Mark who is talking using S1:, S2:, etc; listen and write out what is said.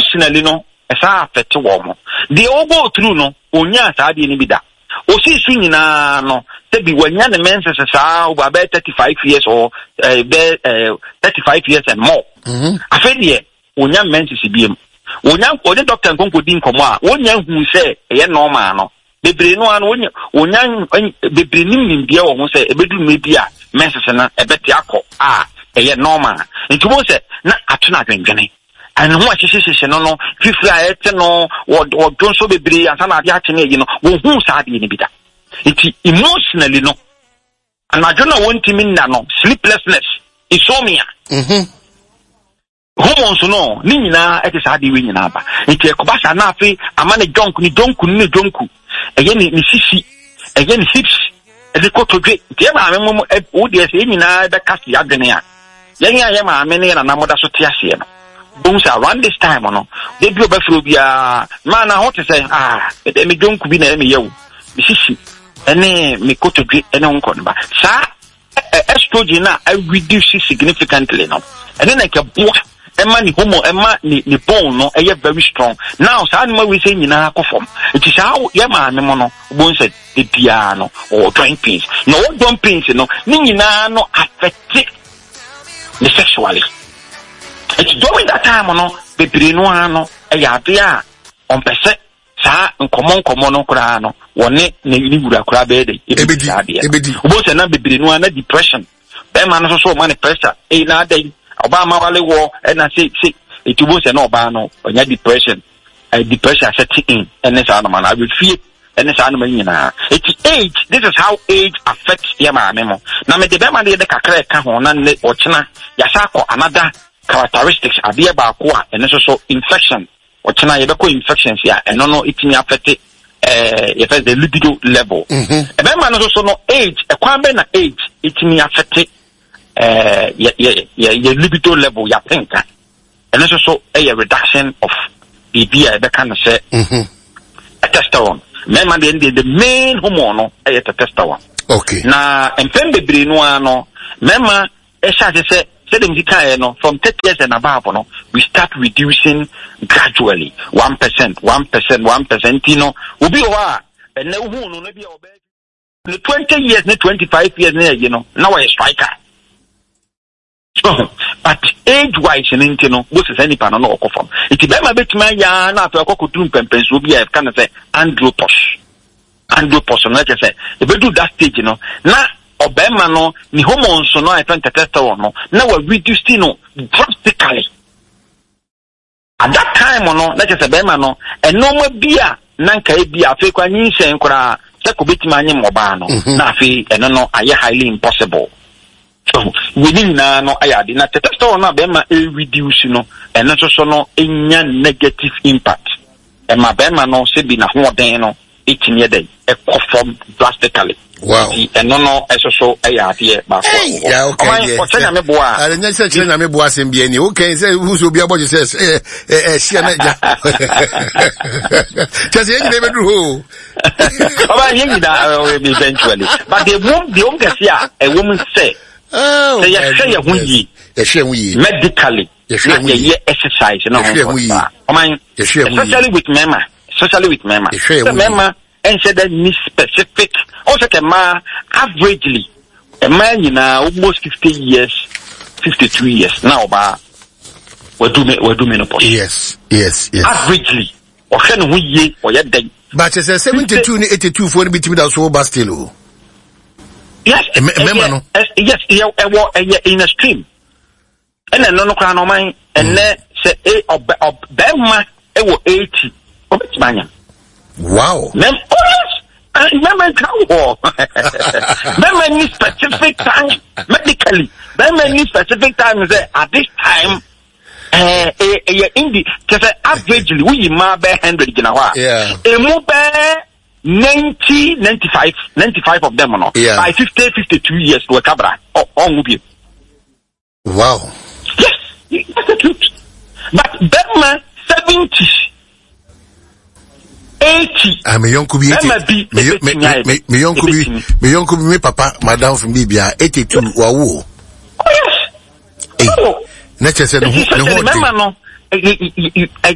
S1: emotionally no esa affect wo mo the go through no onya sa de ni bi da o si su nyina no te bi wanya ne menses sa about 35 years or 35 years and more afedie onya menses biem onya ode doctor nkonko di nkomo a onya hu se eye normal no bebre no an onya bebre nim bia wo ho se ebedu mebi a menses na ebeti akọ a eye normal ntumo se na atuna adwendwene and who are no fifla et no or don't so be brave and some you know who sad in bida. It's emotionally no. And I don't know one team in no sleeplessness, insomnia. Hormones no, Nina it is hard winning aba. It's a kobasa nafi, a man a donku ni donku. Again ni sisi, again hips, as a coat to drink. Dear mamma, would you say in the casti adenea? Yanga yama many and another sotiasian. Bones around this time or no, they do before man. I want to say, me don't be near me, yo. This is any me go to drink any uncle. Sir, estrogen I reduce significantly now. And then like a book, a money homo, a man, the bone, no, a very strong. Now, suddenly we say in a form. It is how Yama Mono bones at the piano or drawing pins. No, don't pins, no, Nina no affect the sexually. It's during that time, no, the no, a yabia on percent, sa, and common crano, one ne Nibura crabbe, both and be depression. Then man also money pressure, a na day, Obama Valley War, and I say, it was an Obano, or your depression, a depression setting in, and this animal, I will feel, and this animal, it's age, this is how age affects Yama Memo. Now, the Bema de Cacre, Cahonan, or China, Yasako, another. Characteristics are there about and also infection or China infections here and no it may affect the libido level. A man also no age, a quambena age, it may affect your libido level, your pinka, and also a reduction of the kind of say testosterone. Remember the main hormone is testosterone.
S2: Okay.
S1: Now, and pen the brain remember, say from 30 years and above, no, we start reducing gradually 1%, you know, will be over and no one maybe 20 years, 25 years, you know, now I striker. So, but age wise, you know, what is any panel or from it? It's a bit my yarn after a cocoon pens will be a kind of say andropos, and let's say, if we do that stage, you know, now. Obama no ni hormones no I find testosterone no now we reduced no drastically at that time no let us Obama no and no more beer nanka e bia fe kwa nyinse nkura se ko betima anye moba no na fe eno no aye highly impossible so we need na no ayade na testosterone na Obama e reduce no eno so no enya negative impact e ma Obama no se bi na hoden no itini dey e conform drastically.
S2: Wow.
S1: And no, so a yard here, but
S2: yeah, okay. I didn't say China, me boas and Bieni. Okay, say who's will be about to say, she just never do.
S1: Eventually, but the won't get here, a woman say, oh, say we medically, exercise, especially with Mema, and said that me specific. Also, a man averagely, a man in almost 50 years, 52 years now, but we do menopause.
S2: Yes.
S1: Averagely, or can we ye or yet day.
S2: But it's a 72, 82 for between that so Bastilo.
S1: Yes, yes, in a stream. And then no crown on mine, and then say a Bema, 80 of its mania.
S2: Wow.
S1: Remember any specific time medically. Remember any specific time at this time. Averagely we ma be 100 ginawa.
S2: Yeah.
S1: Emu be 95 of them no.
S2: Yeah.
S1: By 52 years to a cabra. On be.
S2: Wow.
S1: Yes, that's the truth. But Bema 70. 80.
S2: I'm a young could be 80. Me young could be me papa, madam from Libya, 82. Wow.
S1: Oh, yes.
S2: Nature said,
S1: remember, no,